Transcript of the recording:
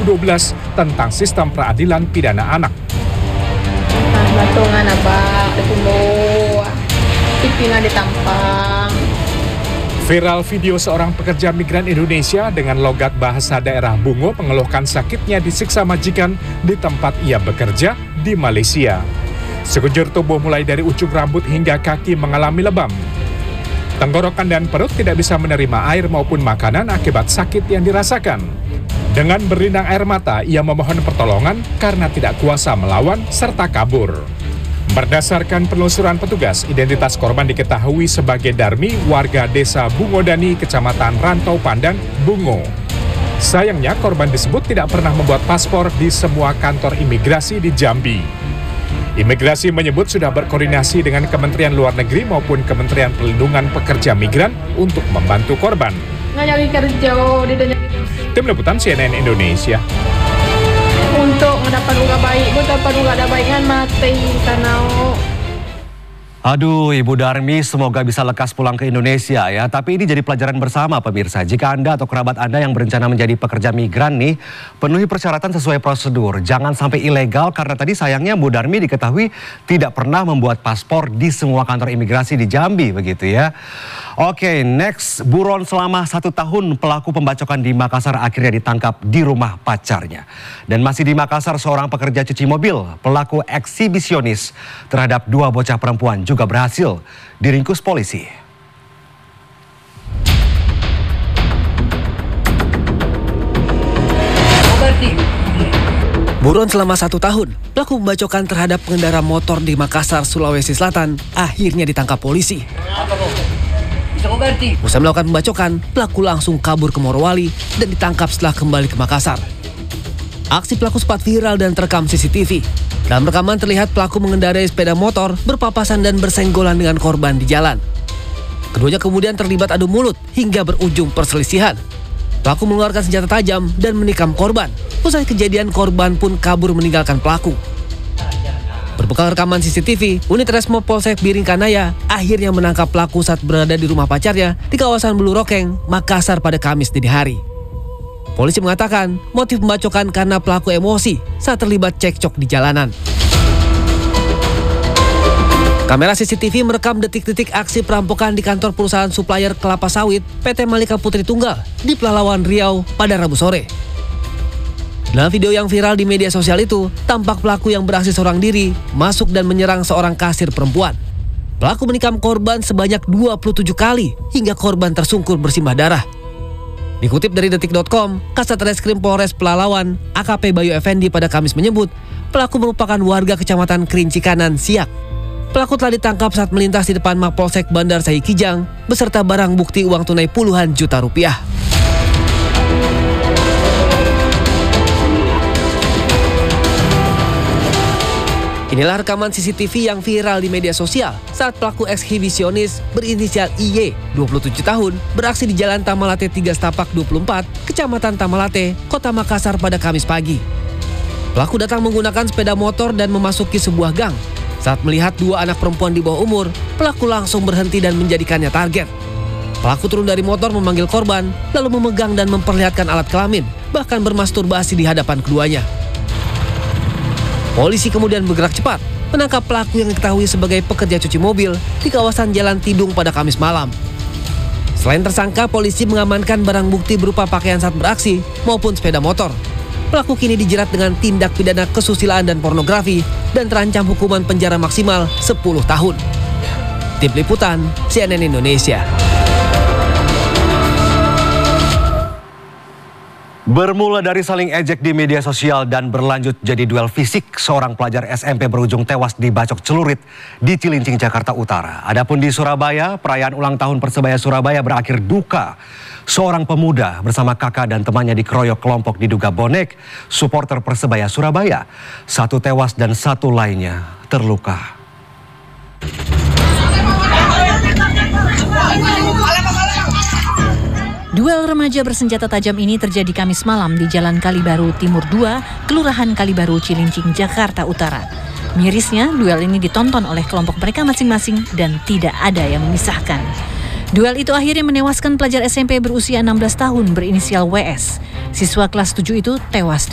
2012 tentang sistem peradilan pidana anak. Batungan abang, dipulo, pipina ditampang. Viral video seorang pekerja migran Indonesia dengan logat bahasa daerah Bungo mengeluhkan sakitnya disiksa majikan di tempat ia bekerja di Malaysia. Sekujur tubuh mulai dari ujung rambut hingga kaki mengalami lebam. Tenggorokan dan perut tidak bisa menerima air maupun makanan akibat sakit yang dirasakan. Dengan berlinang air mata, ia memohon pertolongan karena tidak kuasa melawan serta kabur. Berdasarkan penelusuran petugas, identitas korban diketahui sebagai Darmi, warga desa Bungodani, Kecamatan Rantau Pandang, Bungo. Sayangnya, korban disebut tidak pernah membuat paspor di semua kantor imigrasi di Jambi. Imigrasi menyebut sudah berkoordinasi dengan Kementerian Luar Negeri maupun Kementerian Perlindungan Pekerja Migran untuk membantu korban. Ngajari kerja di dunia. Tim Liputan CNN Indonesia. Untuk mendapat uga baik, dapat uga ada baik kan mati tanau. Aduh, Ibu Darmi, semoga bisa lekas pulang ke Indonesia ya. Tapi ini jadi pelajaran bersama pemirsa. Jika Anda atau kerabat Anda yang berencana menjadi pekerja migran nih, penuhi persyaratan sesuai prosedur. Jangan sampai ilegal karena tadi sayangnya Bu Darmi diketahui tidak pernah membuat paspor di semua kantor imigrasi di Jambi begitu ya. Oke, next. Buron selama 1 tahun pelaku pembacokan di Makassar akhirnya ditangkap di rumah pacarnya. Dan masih di Makassar, seorang pekerja cuci mobil, pelaku eksibisionis terhadap 2 bocah perempuan juga berhasil diringkus polisi. Buron selama 1 tahun, pelaku pembacokan terhadap pengendara motor di Makassar, Sulawesi Selatan akhirnya ditangkap polisi. Usai melakukan pembacokan, pelaku langsung kabur ke Morowali dan ditangkap setelah kembali ke Makassar. Aksi pelaku sempat viral dan terekam CCTV. Dalam rekaman terlihat pelaku mengendarai sepeda motor berpapasan dan bersenggolan dengan korban di jalan. Keduanya kemudian terlibat adu mulut hingga berujung perselisihan. Pelaku mengeluarkan senjata tajam dan menikam korban. Usai kejadian, korban pun kabur meninggalkan pelaku. Berbekal rekaman CCTV, unit Resmo Polsek Biringkanaya akhirnya menangkap pelaku saat berada di rumah pacarnya di kawasan Bulu Rokeng, Makassar pada Kamis dini hari. Polisi mengatakan motif pembacokan karena pelaku emosi saat terlibat cekcok di jalanan. Kamera CCTV merekam detik-detik aksi perampokan di kantor perusahaan supplier kelapa sawit PT Malika Putri Tunggal di Pelalawan Riau pada Rabu sore. Dalam video yang viral di media sosial itu, tampak pelaku yang beraksi seorang diri masuk dan menyerang seorang kasir perempuan. Pelaku menikam korban sebanyak 27 kali hingga korban tersungkur bersimbah darah. Dikutip dari detik.com, Kasat Reskrim Polres Pelalawan, AKP Bayu Effendi pada Kamis menyebut, pelaku merupakan warga Kecamatan Kerinci Kanan, Siak. Pelaku telah ditangkap saat melintas di depan Mapolsek Bandar Sai Kijang beserta barang bukti uang tunai puluhan juta rupiah. Inilah rekaman CCTV yang viral di media sosial saat pelaku eksibisionis berinisial IY, 27 tahun, beraksi di Jalan Tamalate 3 Setapak 24, Kecamatan Tamalate, Kota Makassar pada Kamis pagi. Pelaku datang menggunakan sepeda motor dan memasuki sebuah gang. Saat melihat 2 anak perempuan di bawah umur, pelaku langsung berhenti dan menjadikannya target. Pelaku turun dari motor memanggil korban, lalu memegang dan memperlihatkan alat kelamin, bahkan bermasturbasi di hadapan keduanya. Polisi kemudian bergerak cepat, menangkap pelaku yang diketahui sebagai pekerja cuci mobil di kawasan Jalan Tidung pada Kamis malam. Selain tersangka, polisi mengamankan barang bukti berupa pakaian saat beraksi maupun sepeda motor. Pelaku kini dijerat dengan tindak pidana kesusilaan dan pornografi dan terancam hukuman penjara maksimal 10 tahun. Tim Liputan, CNN Indonesia. Bermula dari saling ejek di media sosial dan berlanjut jadi duel fisik, seorang pelajar SMP berujung tewas dibacok celurit di Cilincing, Jakarta Utara. Adapun di Surabaya, perayaan ulang tahun Persebaya Surabaya berakhir duka. Seorang pemuda bersama kakak dan temannya dikeroyok kelompok diduga bonek supporter Persebaya Surabaya. 1 tewas dan 1 lainnya terluka. Duel remaja bersenjata tajam ini terjadi Kamis malam di Jalan Kalibaru Timur 2, Kelurahan Kalibaru, Cilincing, Jakarta Utara. Mirisnya, duel ini ditonton oleh kelompok mereka masing-masing dan tidak ada yang memisahkan. Duel itu akhirnya menewaskan pelajar SMP berusia 16 tahun berinisial WS. Siswa kelas 7 itu tewas